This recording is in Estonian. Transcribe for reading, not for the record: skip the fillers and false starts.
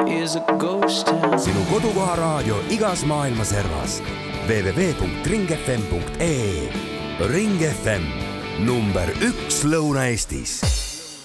is a ghost town. Sinu kodukoha raadio igas maailma servas. www.ringfm.ee. Ring FM, number 1 Lõuna-Eestis.